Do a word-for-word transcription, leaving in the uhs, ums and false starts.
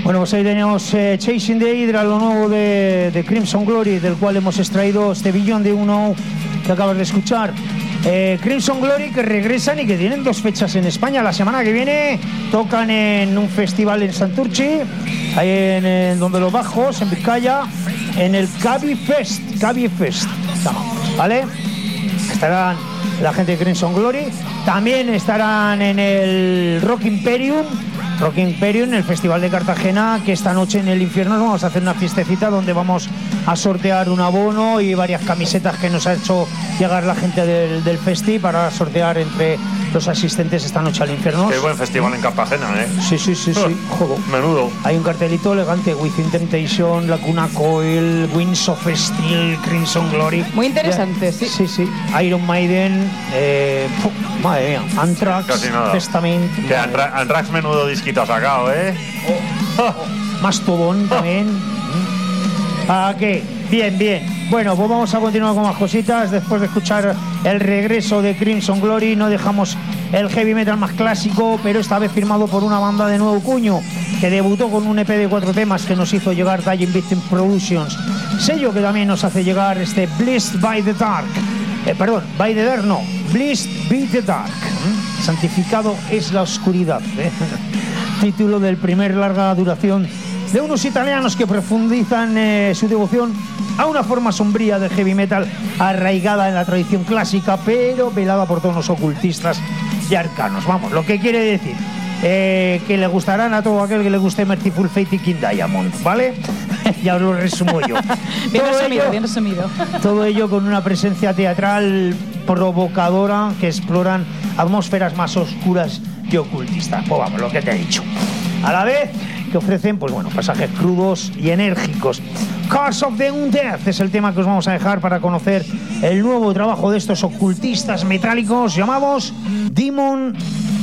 Bueno, pues ahí tenemos eh, Chasing the Hydra, lo nuevo de, de Crimson Glory, del cual hemos extraído este billón de uno que acabas de escuchar. Eh, Crimson Glory que regresan y que tienen dos fechas en España. La semana que viene tocan en un festival en Santurchi, ahí en, en donde los Bajos, en Vizcaya, en el Cavi Fest, Cavi Fest, ¿vale? Estarán la gente de Crimson Glory. También estarán en el Rock Imperium, Rock Imperium, el Festival de Cartagena, que esta noche en el infierno vamos a hacer una fiestecita donde vamos a sortear un abono y varias camisetas que nos ha hecho llegar la gente del, del festi para sortear entre los asistentes esta noche al infierno. Qué buen festival en Cartagena, ¿eh? Sí, sí, sí, sí. Joder. Menudo. Hay un cartelito elegante: Within Temptation, Lacuna Coil, Winds of Steel, Crimson Glory. Muy interesante, sí. Sí, sí. Iron Maiden, eh, puf, madre mía, Anthrax, Testament. Que Anthrax, Anthrax menudo disquito ha sacado, ¿eh? Oh, oh. Mastodon también. ¿Para qué? Bien, bien. Bueno, pues vamos a continuar con más cositas. Después de escuchar el regreso de Crimson Glory, no dejamos el heavy metal más clásico, pero esta vez firmado por una banda de nuevo cuño que debutó con un E P de cuatro temas que nos hizo llegar Dying Victim Productions, sello que también nos hace llegar este Blessed by the Dark. Eh, perdón, by the Dark no, Blessed by the Dark. ¿Mm? Santificado es la oscuridad. ¿eh? Título del primer larga duración de unos italianos que profundizan eh, su devoción a una forma sombría de heavy metal arraigada en la tradición clásica, pero velada por tonos ocultistas y arcanos. Vamos, lo que quiere decir eh, que le gustarán a todo aquel que le guste Merciful Fate y King Diamond, ¿vale? Ya os lo resumo yo. Bien todo resumido, ello, bien resumido. Todo ello con una presencia teatral provocadora que exploran atmósferas más oscuras y ocultistas. Pues vamos, lo que te he dicho. A la vez que ofrecen, pues bueno, pasajes crudos y enérgicos. Curse of the Undead es el tema que os vamos a dejar para conocer el nuevo trabajo de estos ocultistas metálicos llamados Demon